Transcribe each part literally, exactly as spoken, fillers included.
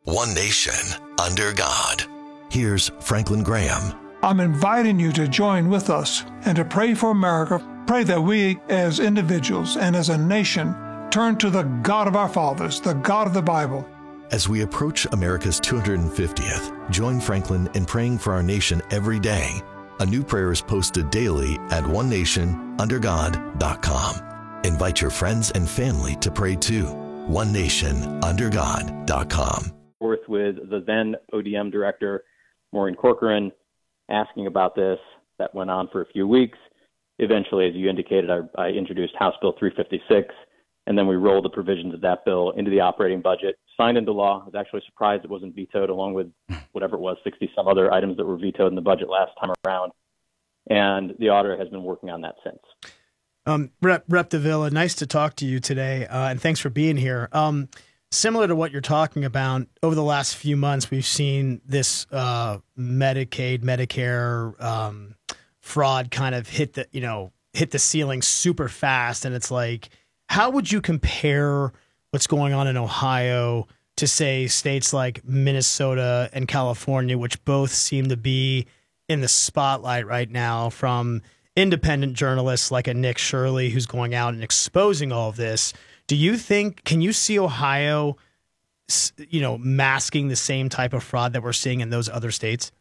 One nation, under God. Here's Franklin Graham. I'm inviting you to join with us and to pray for America. Pray that we, as individuals and as a nation, turn to the God of our fathers, the God of the Bible. As we approach America's two hundred fiftieth, join Franklin in praying for our nation every day. A new prayer is posted daily at one nation under god dot com. Invite your friends and family to pray too. one nation under god dot com. Forth with the then O D M director, Maureen Corcoran, asking about this. That went on for a few weeks. Eventually, as you indicated, I, I introduced House Bill three fifty-six, and then we rolled the provisions of that bill into the operating budget, signed into law. I was actually surprised it wasn't vetoed, along with whatever it was, sixty-some other items that were vetoed in the budget last time around. And the auditor has been working on that since. Um, Rep, Rep Davila, nice to talk to you today, uh, and thanks for being here. Um, Similar to what you're talking about, over the last few months, we've seen this uh, Medicaid, Medicare um, fraud kind of hit the, you know, hit the ceiling super fast. And it's like, how would you compare what's going on in Ohio to, say, states like Minnesota and California, which both seem to be in the spotlight right now from independent journalists like a Nick Shirley, who's going out and exposing all of this? Do you think, can you see Ohio, you know, masking the same type of fraud that we're seeing in those other states?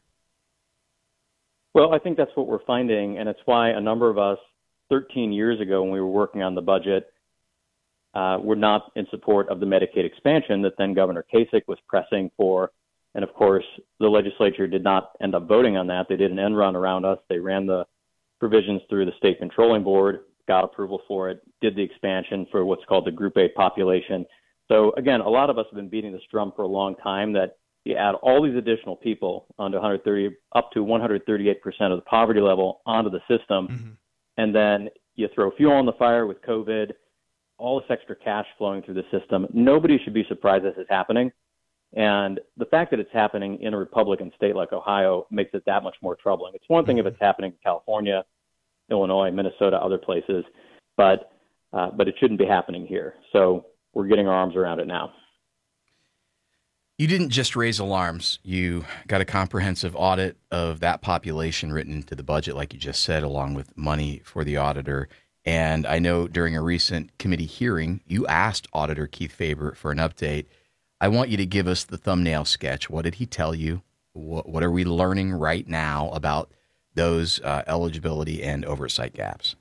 Well, I think that's what we're finding, and it's why a number of us thirteen years ago when we were working on the budget uh, were not in support of the Medicaid expansion that then Governor Kasich was pressing for. And, of course, the legislature did not end up voting on that. They did an end run around us. They ran the provisions through the State Controlling Board, got approval for it, did the expansion for what's called the Group A population. So, again, a lot of us have been beating this drum for a long time that you add all these additional people onto one hundred thirty, up to one hundred thirty-eight percent of the poverty level onto the system, mm-hmm. and then you throw fuel on the fire with COVID, all this extra cash flowing through the system. Nobody should be surprised this is happening. And the fact that it's happening in a Republican state like Ohio makes it that much more troubling. It's one thing mm-hmm. if it's happening in California, Illinois, Minnesota, other places, but uh, but it shouldn't be happening here. So we're getting our arms around it now. You didn't just raise alarms. You got a comprehensive audit of that population written into the budget, like you just said, along with money for the auditor. And I know during a recent committee hearing, you asked Auditor Keith Faber for an update. I want you to give us the thumbnail sketch. What did he tell you? What, what are we learning right now about those uh, eligibility and oversight gaps?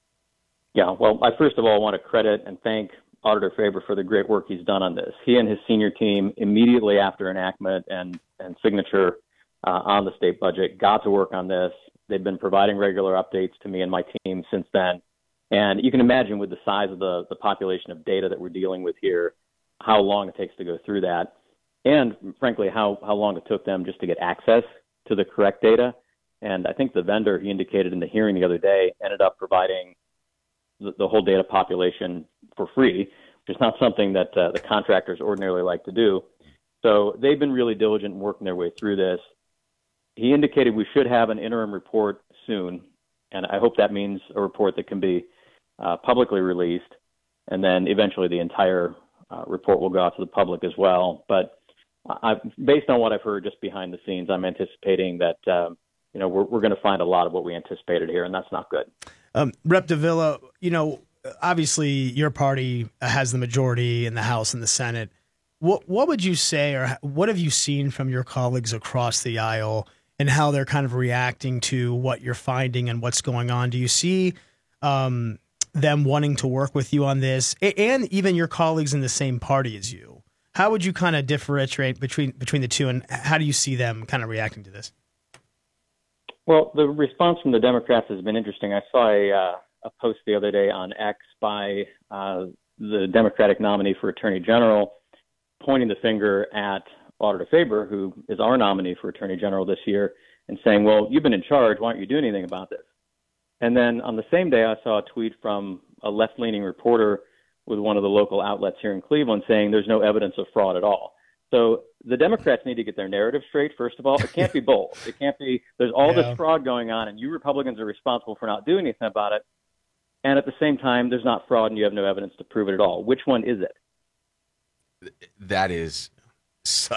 Yeah, well, I first of all want to credit and thank Auditor Faber for the great work he's done on this. He and his senior team, immediately after enactment and, and signature uh, on the state budget, got to work on this. They've been providing regular updates to me and my team since then. And you can imagine with the size of the, the population of data that we're dealing with here, how long it takes to go through that. And frankly, how, how long it took them just to get access to the correct data. And I think the vendor, he indicated in the hearing the other day, ended up providing the, the whole data population for free, which is not something that uh, the contractors ordinarily like to do. So they've been really diligent in working their way through this. He indicated we should have an interim report soon, and I hope that means a report that can be uh, publicly released, and then eventually the entire uh, report will go out to the public as well. But I've, based on what I've heard just behind the scenes, I'm anticipating that um, you know, we're, we're going to find a lot of what we anticipated here, and that's not good. Um, Rep Davila, you know, obviously your party has the majority in the House and the Senate. What what would you say, or what have you seen from your colleagues across the aisle and how they're kind of reacting to what you're finding and what's going on? Do you see um, them wanting to work with you on this, and even your colleagues in the same party as you? How would you kind of differentiate between between the two, and how do you see them kind of reacting to this? Well, the response from the Democrats has been interesting. I saw a, uh, a post the other day on X by uh, the Democratic nominee for Attorney General pointing the finger at Auditor Faber, who is our nominee for Attorney General this year, and saying, well, you've been in charge. Why don't you do anything about this? And then on the same day, I saw a tweet from a left-leaning reporter with one of the local outlets here in Cleveland saying there's no evidence of fraud at all. So the Democrats need to get their narrative straight, first of all. It can't be both. It can't be there's all yeah. this fraud going on, and you Republicans are responsible for not doing anything about it. And at the same time, there's not fraud, and you have no evidence to prove it at all. Which one is it? That is